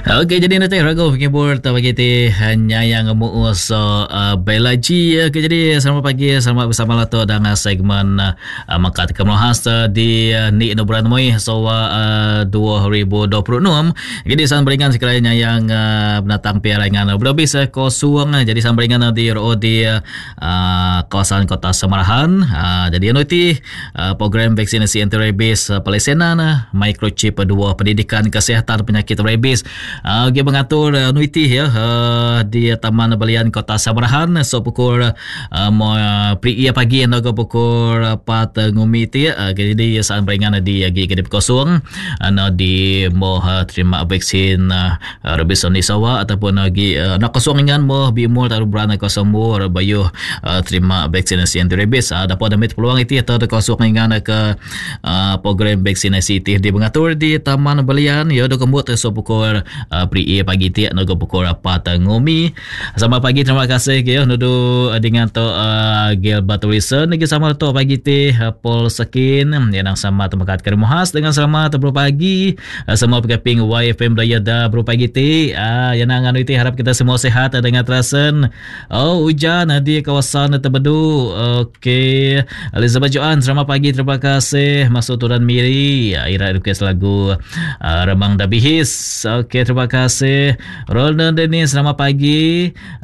Okey, jadi nanti ragu penghibur tak bagi hanya yang muus belaji. Okey, jadi selamat pagi, selamat bersama Lato dengan segmen Makat Kemlohas di ni Bulan Mei so 2026. Jadi sambringan sekiranya yang menatang piarangan berbis kosong. Jadi sambringan di kawasan Kota Semarahan. Jadi nanti program vaksinasi anti-rabies pelayanan microchip 2 pendidikan kesihatan penyakit rabies. Dia mengatur nuiti di Taman Belian Kota Semarahan so pukul pria pagi hingga pukul 4 ngumiti. Jadi saat beringan di gedip kosong di mau terima vaksin rabies ni sawa ataupun lagi nak kosong dengan mau bimul taruh berana kosong bayu terima vaksinasi anti rabies dapat damit peluang itu atau kosong dengan ke program vaksinasi itu dia mengatur di Taman Belian ya do kembut so pukul pria pagi tiak nogo pukul 4 ngumi. Selamat pagi, terima kasih ya nudu dengan to Gil Batulisan lagi sama to pagi ti Paul Sekin yang sama tempat Kermuhas dengan selamat berpagi semua pengaping YFM Dayada berpagi ti yang nganu itu harap kita semua sehat dengan terasan hujan di kawasan Tebedu. Okey, Elizabeth Joan selamat pagi, terima kasih. Masuk Turan Miri Ira request lagu Remang Dabihis. Okey, terima kasih. Ronald Dennis selamat pagi.